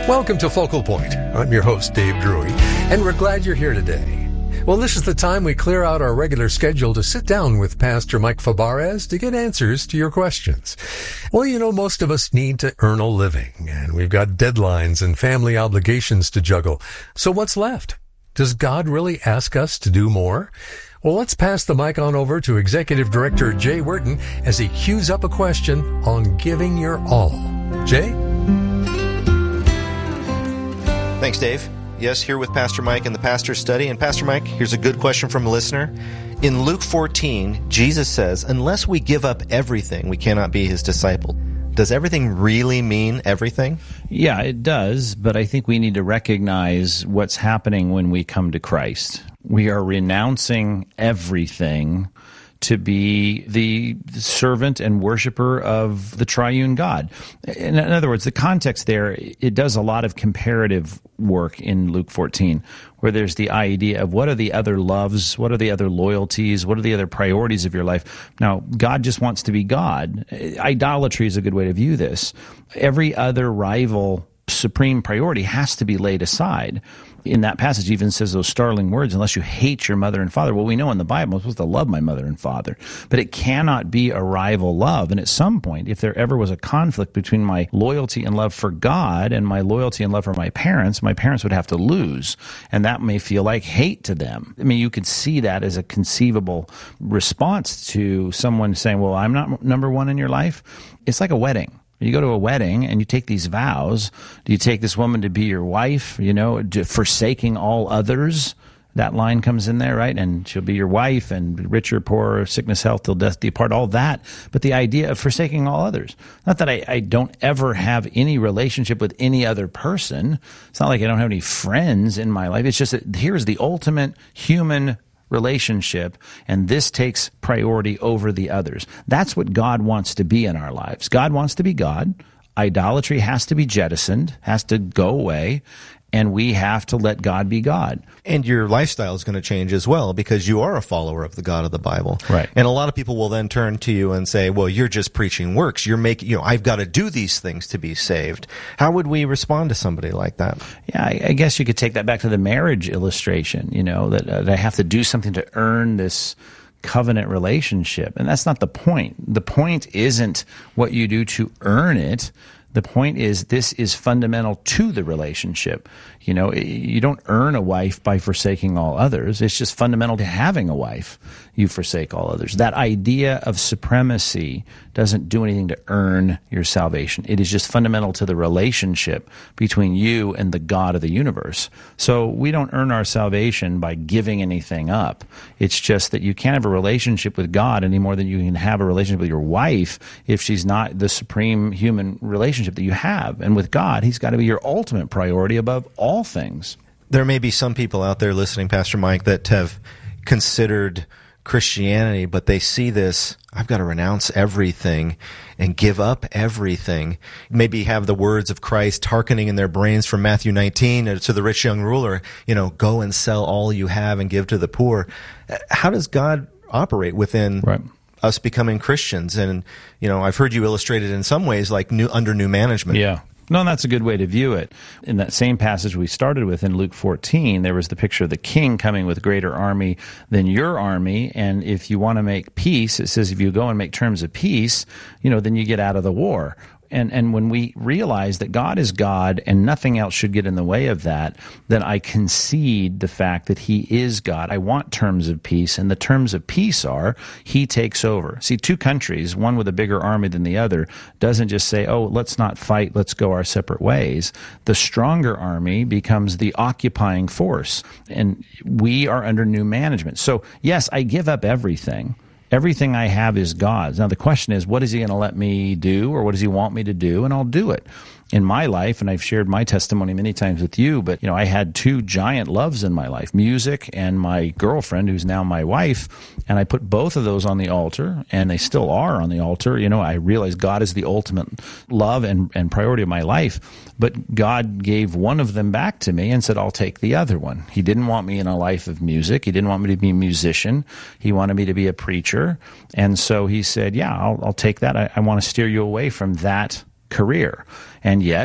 Welcome to Focal Point. I'm your host, Dave Drury, and we're glad you're here today. Well, this is the time we clear out our regular schedule to sit down with Pastor Mike Fabarez to get answers to your questions. Well, you know, most of us need to earn a living, and we've got deadlines and family obligations to juggle. So what's left? Does God really ask us to do more? Well, let's pass the mic on over to Executive Director Jay Wharton as he cues up a question on giving your all. Jay? Thanks, Dave. Yes, here with Pastor Mike in the Pastor's Study. And Pastor Mike, here's a good question from a listener. In Luke 14, Jesus says, unless we give up everything, we cannot be his disciple. Does everything really mean everything? Yeah, it does, but I think we need to recognize what's happening when we come to Christ. We are renouncing everything to be the servant and worshiper of the triune God. In other words, the context there, it does a lot of comparative work in Luke 14, where there's the idea of what are the other loves, what are the other loyalties, what are the other priorities of your life. Now, God just wants to be God. Idolatry is a good way to view this. Every other rival supreme priority has to be laid aside. In that passage, even says those startling words, unless you hate your mother and father. Well, we know in the Bible, I'm supposed to love my mother and father. But it cannot be a rival love. And at some point, if there ever was a conflict between my loyalty and love for God and my loyalty and love for my parents would have to lose. And that may feel like hate to them. I mean, you could see that as a conceivable response to someone saying, well, I'm not number one in your life. It's like a wedding. You go to a wedding and you take these vows. Do you take this woman to be your wife, forsaking all others? That line comes in there, right? And she'll be your wife, and rich or poor, sickness, health, till death do you part, all that. But the idea of forsaking all others. Not that I don't ever have any relationship with any other person. It's not like I don't have any friends in my life. It's just that here's the ultimate human relationship, and this takes priority over the others. That's what God wants to be in our lives. God wants to be God. Idolatry has to be jettisoned, has to go away, and we have to let God be God. And your lifestyle is going to change as well, because you are a follower of the God of the Bible. Right. And a lot of people will then turn to you and say, well, you're just preaching works. You're making, I've got to do these things to be saved. How would we respond to somebody like that? Yeah, I guess you could take that back to the marriage illustration, that I have to do something to earn this covenant relationship. And that's not the point. The point isn't what you do to earn it. The point is, this is fundamental to the relationship. You don't earn a wife by forsaking all others. It's just fundamental to having a wife. You forsake all others. That idea of supremacy doesn't do anything to earn your salvation. It is just fundamental to the relationship between you and the God of the universe. So we don't earn our salvation by giving anything up. It's just that you can't have a relationship with God any more than you can have a relationship with your wife if she's not the supreme human relationship that you have. And with God, he's got to be your ultimate priority above all things. There may be some people out there listening, Pastor Mike, that have considered Christianity, but they see this, I've got to renounce everything and give up everything. Maybe have the words of Christ hearkening in their brains from Matthew 19 to the rich young ruler, go and sell all you have and give to the poor. How does God operate within us becoming Christians? And, I've heard you illustrate it in some ways like under new management. Yeah. No, that's a good way to view it. In that same passage we started with in Luke 14, there was the picture of the king coming with greater army than your army. And if you want to make peace, it says if you go and make terms of peace, then you get out of the war. And when we realize that God is God and nothing else should get in the way of that, then I concede the fact that he is God. I want terms of peace, and the terms of peace are he takes over. See, two countries, one with a bigger army than the other, doesn't just say, oh, let's not fight, let's go our separate ways. The stronger army becomes the occupying force, and we are under new management. So, yes, I give up everything. Everything I have is God's. Now, the question is, what is he going to let me do, or what does he want me to do? And I'll do it. In my life, and I've shared my testimony many times with you, but, I had two giant loves in my life, music and my girlfriend, who's now my wife, and I put both of those on the altar, and they still are on the altar. I realize God is the ultimate love and priority of my life, but God gave one of them back to me and said, I'll take the other one. He didn't want me in a life of music. He didn't want me to be a musician. He wanted me to be a preacher, and so he said, yeah, I'll take that. I want to steer you away from that career. And yet,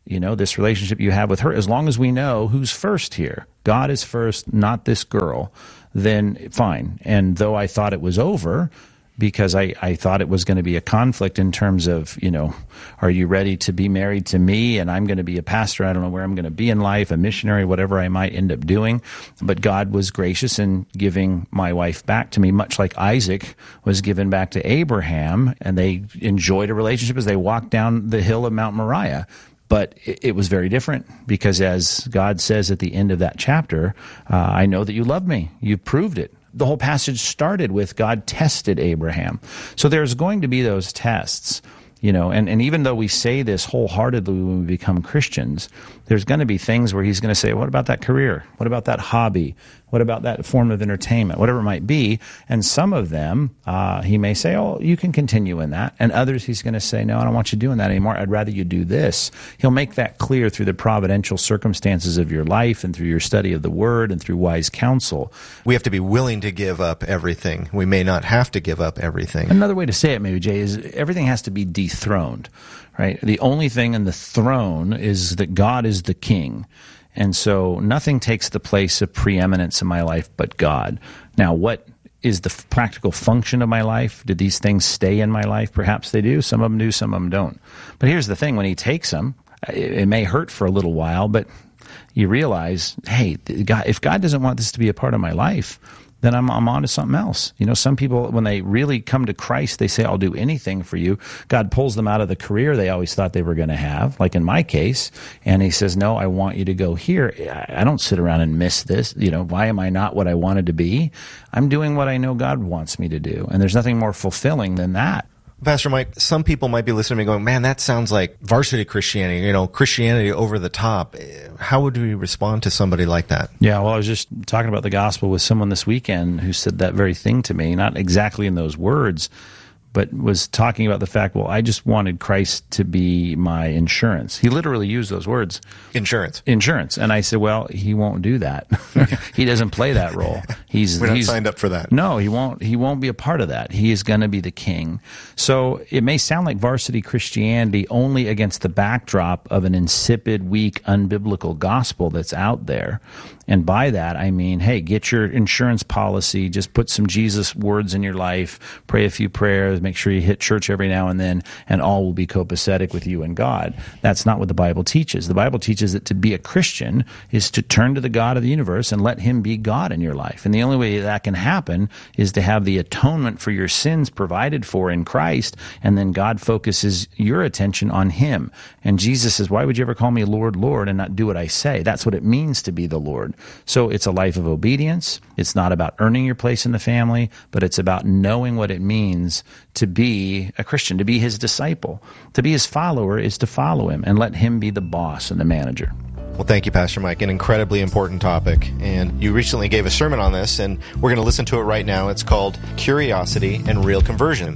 this relationship you have with her, as long as we know who's first here, God is first, not this girl, then fine. And though I thought it was over, because I thought it was going to be a conflict in terms of, are you ready to be married to me? And I'm going to be a pastor. I don't know where I'm going to be in life, a missionary, whatever I might end up doing. But God was gracious in giving my wife back to me, much like Isaac was given back to Abraham. And they enjoyed a relationship as they walked down the hill of Mount Moriah. But it was very different because, as God says at the end of that chapter, I know that you love me. You've proved it. The whole passage started with God tested Abraham. So there's going to be those tests, and even though we say this wholeheartedly when we become Christians, there's going to be things where he's going to say, what about that career? What about that hobby? What about that form of entertainment? Whatever it might be. And some of them, he may say, oh, you can continue in that. And others, he's going to say, no, I don't want you doing that anymore. I'd rather you do this. He'll make that clear through the providential circumstances of your life and through your study of the Word and through wise counsel. We have to be willing to give up everything. We may not have to give up everything. Another way to say it, maybe, Jay, is everything has to be dethroned, right? The only thing in the throne is that God is the king. And so nothing takes the place of preeminence in my life but God. Now, what is the practical function of my life? Did these things stay in my life? Perhaps they do. Some of them do, some of them don't. But here's the thing. When he takes them, it may hurt for a little while, but you realize, hey, God, if God doesn't want this to be a part of my life, then I'm on to something else. Some people, when they really come to Christ, they say, I'll do anything for you. God pulls them out of the career they always thought they were going to have, like in my case, and he says, no, I want you to go here. I don't sit around and miss this. Why am I not what I wanted to be? I'm doing what I know God wants me to do, and there's nothing more fulfilling than that. Pastor Mike, some people might be listening to me going, man, that sounds like varsity Christianity, Christianity over the top. How would we respond to somebody like that? Yeah, well, I was just talking about the gospel with someone this weekend who said that very thing to me, not exactly in those words, but was talking about the fact, well, I just wanted Christ to be my insurance. He literally used those words. Insurance. And I said, well, he won't do that. He doesn't play that role. We're not signed up for that. No, he won't be a part of that. He is going to be the king. So it may sound like varsity Christianity only against the backdrop of an insipid, weak, unbiblical gospel that's out there. And by that, I mean, hey, get your insurance policy, just put some Jesus words in your life, pray a few prayers, make sure you hit church every now and then, and all will be copacetic with you and God. That's not what the Bible teaches. The Bible teaches that to be a Christian is to turn to the God of the universe and let him be God in your life. And the only way that can happen is to have the atonement for your sins provided for in Christ, and then God focuses your attention on him. And Jesus says, why would you ever call me Lord, Lord, and not do what I say? That's what it means to be the Lord. So it's a life of obedience. It's not about earning your place in the family, but it's about knowing what it means to be a Christian, to be his disciple. To be his follower is to follow him and let him be the boss and the manager. Well, thank you, Pastor Mike. An incredibly important topic. And you recently gave a sermon on this, and we're going to listen to it right now. It's called Curiosity and Real Conversion.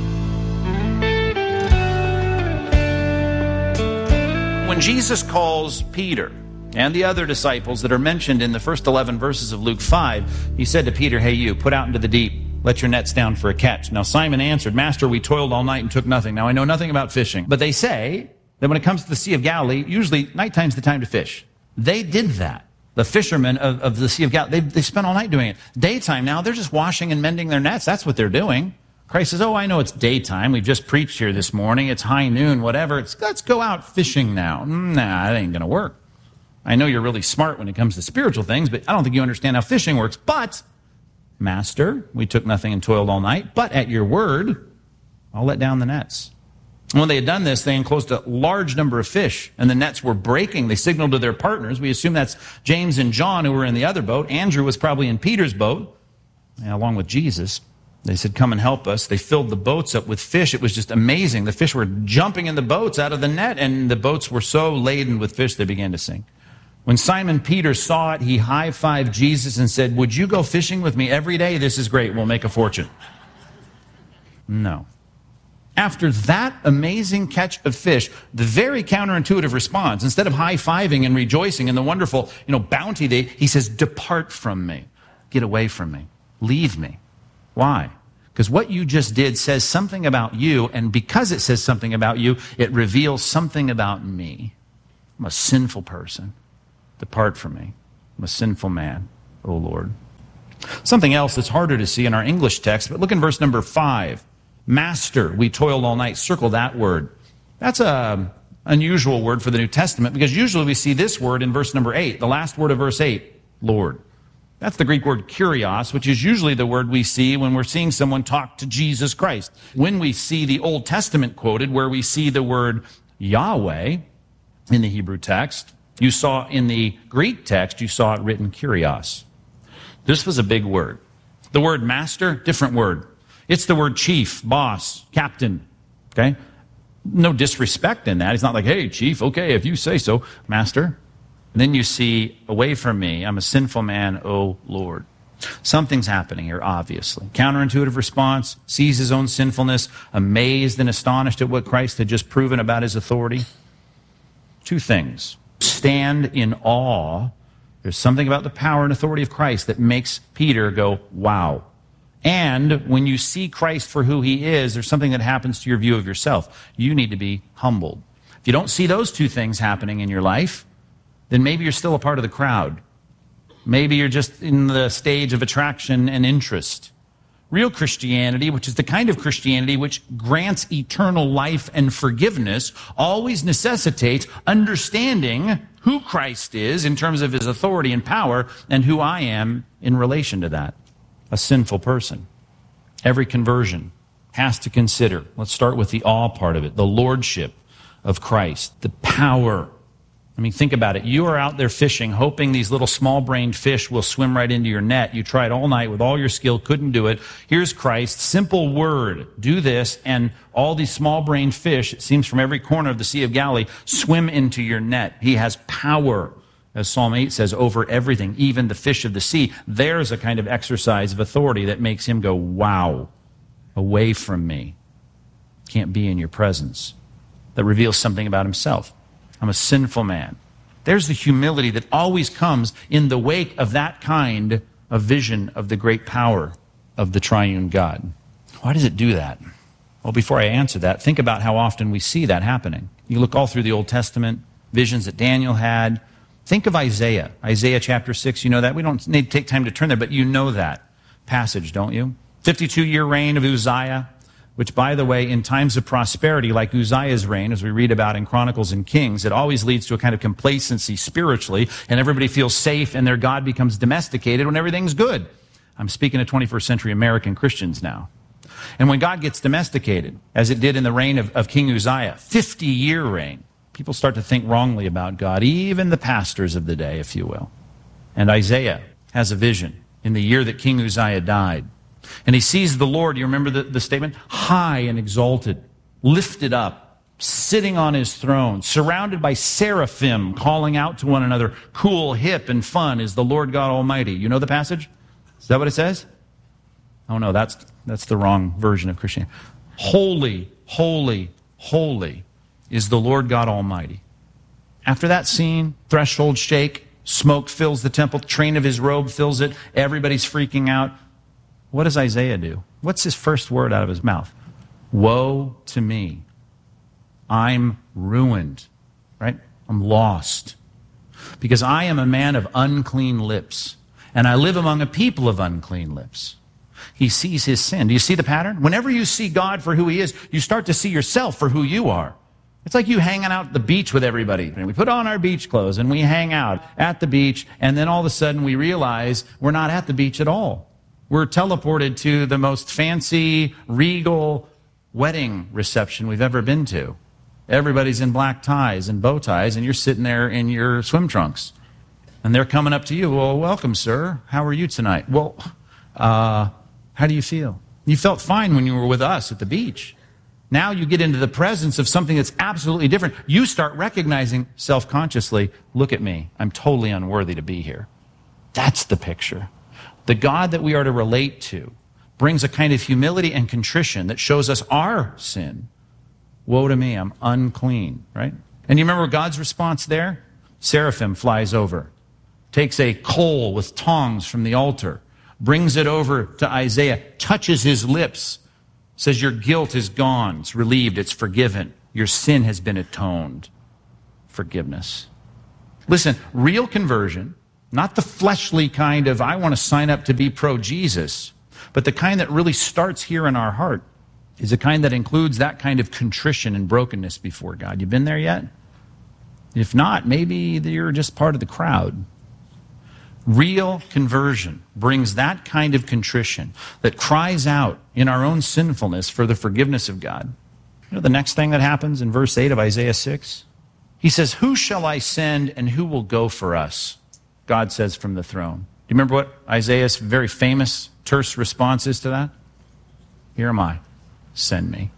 When Jesus calls Peter and the other disciples that are mentioned in the first 11 verses of Luke 5, he said to Peter, hey, you, put out into the deep. Let your nets down for a catch. Now Simon answered, Master, we toiled all night and took nothing. Now I know nothing about fishing. But they say that when it comes to the Sea of Galilee, usually nighttime's the time to fish. They did that. The fishermen of the Sea of Galilee, they spent all night doing it. Daytime now, they're just washing and mending their nets. That's what they're doing. Christ says, oh, I know it's daytime. We've just preached here this morning. It's high noon, whatever. Let's go out fishing now. Nah, that ain't going to work. I know you're really smart when it comes to spiritual things, but I don't think you understand how fishing works. But, Master, we took nothing and toiled all night, but at your word, I'll let down the nets. When they had done this, they enclosed a large number of fish, and the nets were breaking. They signaled to their partners. We assume that's James and John who were in the other boat. Andrew was probably in Peter's boat, along with Jesus. They said, come and help us. They filled the boats up with fish. It was just amazing. The fish were jumping in the boats out of the net, and the boats were so laden with fish they began to sink. When Simon Peter saw it, he high-fived Jesus and said, would you go fishing with me every day? This is great. We'll make a fortune. No. After that amazing catch of fish, the very counterintuitive response, instead of high-fiving and rejoicing in the wonderful, bounty, he says, depart from me. Get away from me. Leave me. Why? Because what you just did says something about you, and because it says something about you, it reveals something about me. I'm a sinful person. Depart from me. I'm a sinful man, O Lord. Something else that's harder to see in our English text, but look in verse number 5. Master, we toiled all night. Circle that word. That's an unusual word for the New Testament, because usually we see this word in verse number 8, the last word of verse 8, Lord. That's the Greek word kurios, which is usually the word we see when we're seeing someone talk to Jesus Christ. When we see the Old Testament quoted, where we see the word Yahweh in the Hebrew text, you saw in the Greek text, you saw it written kurios. This was a big word. The word master, different word. It's the word chief, boss, captain, okay? No disrespect in that. It's not like, hey, chief, okay, if you say so, master. And then you see, away from me, I'm a sinful man, O Lord. Something's happening here, obviously. Counterintuitive response, sees his own sinfulness, amazed and astonished at what Christ had just proven about his authority. Two things. Stand in awe. There's something about the power and authority of Christ that makes Peter go, wow. And when you see Christ for who he is, there's something that happens to your view of yourself. You need to be humbled. If you don't see those two things happening in your life, then maybe you're still a part of the crowd. Maybe you're just in the stage of attraction and interest. Real Christianity, which is the kind of Christianity which grants eternal life and forgiveness, always necessitates understanding who Christ is in terms of his authority and power, and who I am in relation to that. A sinful person. Every conversion has to consider, let's start with the awe part of it, the lordship of Christ, the power. I mean, think about it. You are out there fishing, hoping these little small-brained fish will swim right into your net. You tried all night with all your skill, couldn't do it. Here's Christ, simple word, do this, and all these small-brained fish, it seems from every corner of the Sea of Galilee, swim into your net. He has power, as Psalm 8 says, over everything, even the fish of the sea. There's a kind of exercise of authority that makes him go, wow, away from me. Can't be in your presence. That reveals something about himself. I'm a sinful man. There's the humility that always comes in the wake of that kind of vision of the great power of the triune God. Why does it do that? Well, before I answer that, think about how often we see that happening. You look all through the Old Testament, visions that Daniel had. Think of Isaiah. Isaiah chapter 6, you know that? We don't need to take time to turn there, but you know that passage, don't you? 52-year reign of Uzziah, which, by the way, in times of prosperity, like Uzziah's reign, as we read about in Chronicles and Kings, it always leads to a kind of complacency spiritually, and everybody feels safe, and their God becomes domesticated when everything's good. I'm speaking to 21st century American Christians now. And when God gets domesticated, as it did in the reign of King Uzziah, 50-year reign, people start to think wrongly about God, even the pastors of the day, if you will. And Isaiah has a vision in the year that King Uzziah died. And he sees the Lord, you remember the statement? High and exalted, lifted up, sitting on his throne, surrounded by seraphim, calling out to one another, cool, hip, and fun is the Lord God Almighty. You know the passage? Is that what it says? Oh no, that's the wrong version of Christianity. Holy, holy, holy is the Lord God Almighty. After that scene, threshold shake, smoke fills the temple, train of his robe fills it, everybody's freaking out. What does Isaiah do? What's his first word out of his mouth? Woe to me. I'm ruined, right? I'm lost. Because I am a man of unclean lips, and I live among a people of unclean lips. He sees his sin. Do you see the pattern? Whenever you see God for who he is, you start to see yourself for who you are. It's like you hanging out at the beach with everybody. We put on our beach clothes and we hang out at the beach, and then all of a sudden we realize we're not at the beach at all. We're teleported to the most fancy, regal wedding reception we've ever been to. Everybody's in black ties and bow ties, and you're sitting there in your swim trunks. And they're coming up to you, well, welcome, sir. How are you tonight? Well, how do you feel? You felt fine when you were with us at the beach. Now you get into the presence of something that's absolutely different. You start recognizing self-consciously, look at me, I'm totally unworthy to be here. That's the picture. The God that we are to relate to brings a kind of humility and contrition that shows us our sin. Woe to me, I'm unclean, right? And you remember God's response there? Seraphim flies over, takes a coal with tongs from the altar, brings it over to Isaiah, touches his lips, says, your guilt is gone, it's relieved, it's forgiven. Your sin has been atoned. forgiveness. Listen, real conversion, not the fleshly kind of, I want to sign up to be pro-Jesus, but the kind that really starts here in our heart, is a kind that includes that kind of contrition and brokenness before God. You been there yet? If not, maybe you're just part of the crowd. Real conversion brings that kind of contrition that cries out in our own sinfulness for the forgiveness of God. You know the next thing that happens in verse 8 of Isaiah 6? He says, "Who shall I send and who will go for us?" God says from the throne. Do you remember what Isaiah's very famous, terse response is to that? "Here am I. Send me."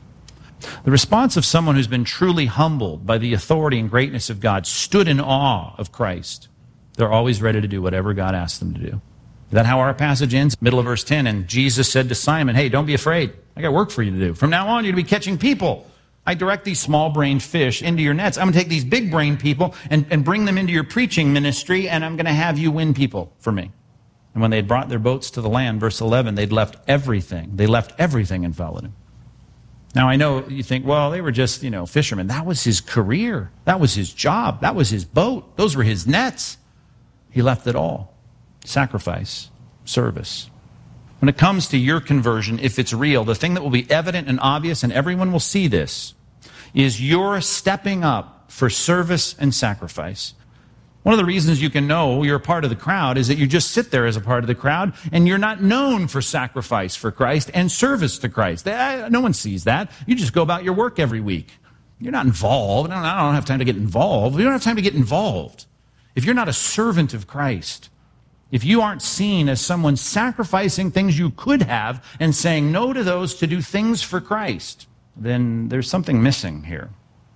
The response of someone who's been truly humbled by the authority and greatness of God, stood in awe of Christ. They're always ready to do whatever God asks them to do. Is that how our passage ends? Middle of verse 10, and Jesus said to Simon, "Hey, don't be afraid. I got work for you to do. From now on, you're going to be catching people. I direct these small-brained fish into your nets. I'm going to take these big-brained people and bring them into your preaching ministry, and I'm going to have you win people for me." And when they had brought their boats to the land, verse 11, they'd left everything. They left everything and followed him. Now, I know you think, well, they were just, fishermen. That was his career. That was his job. That was his boat. Those were his nets. He left it all. Sacrifice, service. When it comes to your conversion, if it's real, the thing that will be evident and obvious, and everyone will see this, is you're stepping up for service and sacrifice. One of the reasons you can know you're a part of the crowd is that you just sit there as a part of the crowd and you're not known for sacrifice for Christ and service to Christ. No one sees that. You just go about your work every week. You're not involved. I don't have time to get involved. You don't have time to get involved. If you're not a servant of Christ, if you aren't seen as someone sacrificing things you could have and saying no to those to do things for Christ, then there's something missing here.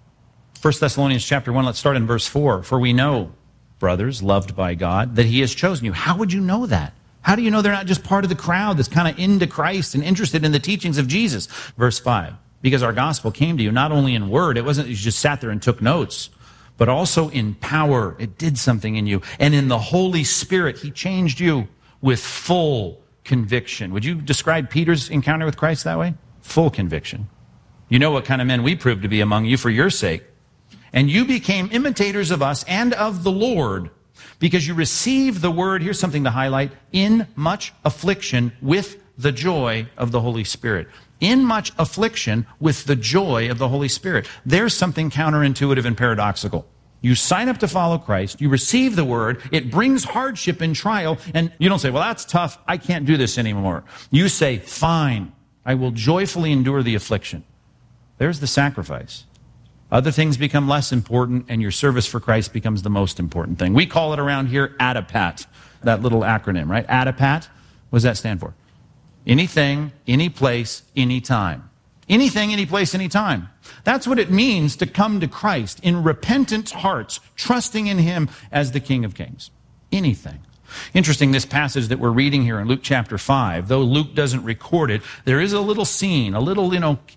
1 Thessalonians chapter 1, let's start in verse 4. "For we know, brothers, loved by God, that he has chosen you." How would you know that? How do you know they're not just part of the crowd that's kind of into Christ and interested in the teachings of Jesus? Verse 5, "Because our gospel came to you not only in word," it wasn't you just sat there and took notes, "but also in power." It did something in you. "And in the Holy Spirit," he changed you with full conviction. Would you describe Peter's encounter with Christ that way? Full conviction. "You know what kind of men we proved to be among you for your sake. And you became imitators of us and of the Lord, because you received the word," here's something to highlight, "in much affliction with the joy of the Holy Spirit." In much affliction with the joy of the Holy Spirit. There's something counterintuitive and paradoxical. You sign up to follow Christ, you receive the word, it brings hardship and trial, and you don't say, "Well, that's tough, I can't do this anymore." You say, "Fine, I will joyfully endure the affliction." There's the sacrifice. Other things become less important, and your service for Christ becomes the most important thing. We call it around here ADAPAT, that little acronym, right? ADAPAT, what does that stand for? Anything, any place, any time. Anything, any place, any time. That's what it means to come to Christ in repentant hearts, trusting in him as the King of Kings. Anything. Interesting, this passage that we're reading here in Luke chapter 5, though Luke doesn't record it, there is a little scene, a little,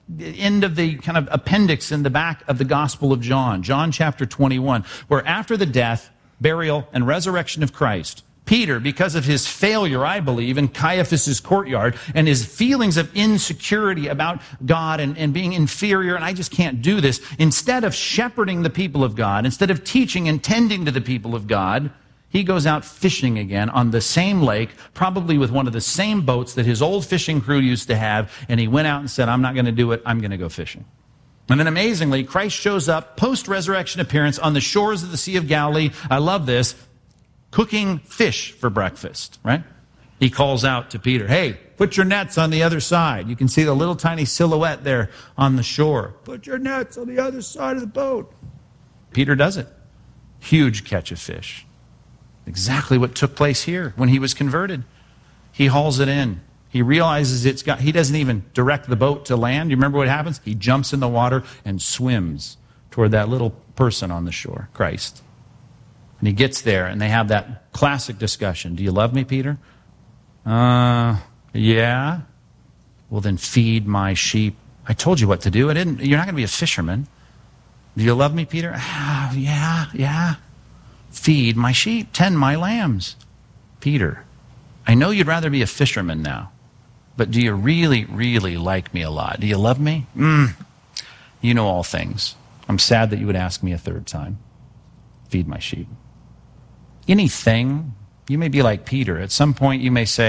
end of the kind of appendix in the back of the Gospel of John, John chapter 21, where after the death, burial, and resurrection of Christ, Peter, because of his failure, I believe, in Caiaphas' courtyard and his feelings of insecurity about God and being inferior, and I just can't do this, instead of shepherding the people of God, instead of teaching and tending to the people of God, he goes out fishing again on the same lake, probably with one of the same boats that his old fishing crew used to have, and he went out and said, "I'm not going to do it, I'm going to go fishing." And then amazingly, Christ shows up, post-resurrection appearance, on the shores of the Sea of Galilee. I love this. Cooking fish for breakfast, right? He calls out to Peter, "Hey, put your nets on the other side." You can see the little tiny silhouette there on the shore. "Put your nets on the other side of the boat." Peter does it. Huge catch of fish. Exactly what took place here when he was converted. He hauls it in. He realizes he doesn't even direct the boat to land. You remember what happens? He jumps in the water and swims toward that little person on the shore, Christ. And he gets there, and they have that classic discussion. "Do you love me, Peter?" Yeah. "Well, then feed my sheep." "I told you what to do. You're not going to be a fisherman." "Do you love me, Peter?" Yeah. "Feed my sheep, tend my lambs." "Peter, I know you'd rather be a fisherman now, but do you really, really like me a lot? Do you love me?" You know all things. I'm sad that you would ask me a third time. Feed my sheep. Anything, you may be like Peter. At some point you may say,